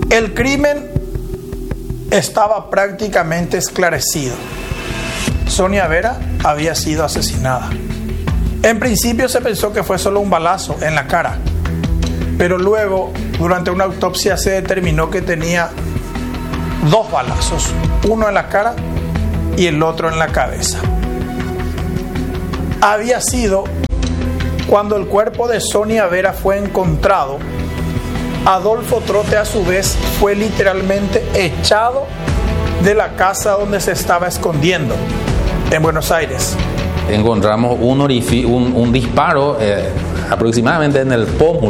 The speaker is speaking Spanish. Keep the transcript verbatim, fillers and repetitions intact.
El crimen estaba prácticamente esclarecido. Sonia Vera había sido asesinada. En principio se pensó que fue solo un balazo en la cara, pero luego, durante una autopsia, se determinó que tenía dos balazos, uno en la cara y el otro en la cabeza. Había sido cuando el cuerpo de Sonia Vera fue encontrado. Adolfo Trote, a su vez, fue literalmente echado de la casa donde se estaba escondiendo, en Buenos Aires. Encontramos un, orifi- un, un disparo eh, aproximadamente en el pómulo